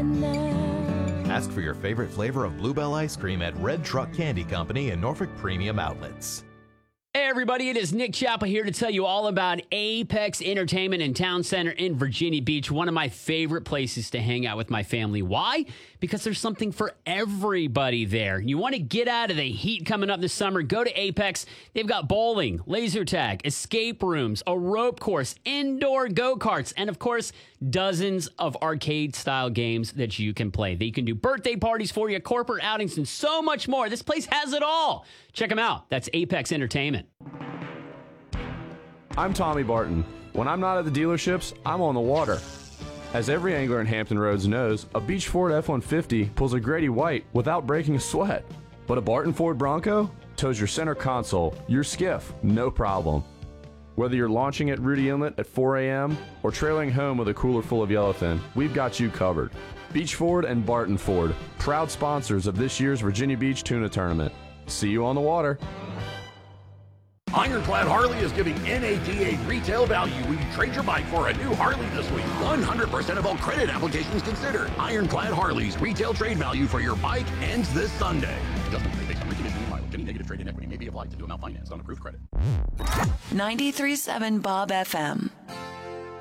Ask for your favorite flavor of Bluebell ice cream at Red Truck Candy Company in Norfolk Premium Outlets. Hey everybody, it is Nick Chappa here to tell you all about Apex Entertainment and Town Center in Virginia Beach, one of my favorite places to hang out with my family. Why? Because there's something for everybody there. You want to get out of the heat coming up this summer, go to Apex. They've got bowling, laser tag, escape rooms, a rope course, indoor go-karts, and of course, dozens of arcade-style games that you can play. They can do birthday parties for you, corporate outings, and so much more. This place has it all. Check them out. That's Apex Entertainment. I'm Tommy Barton. When I'm not at the dealerships, I'm on the water. As every angler in Hampton Roads knows, a Beach Ford F-150 pulls a Grady White without breaking a sweat. But a Barton Ford Bronco tows your center console, your skiff, no problem. Whether you're launching at Rudy Inlet at 4 a.m. or trailing home with a cooler full of yellowfin, we've got you covered. Beach Ford and Barton Ford, proud sponsors of this year's Virginia Beach Tuna Tournament. See you on the water. Ironclad Harley is giving NADA retail value when you trade your bike for a new Harley this week. 100% of all credit applications considered. Ironclad Harley's retail trade value for your bike ends this Sunday. Adjustment made based on reconditioning and mileage. Any negative trade-in equity may be applied to new amount financed on approved credit. 93.7 Bob FM.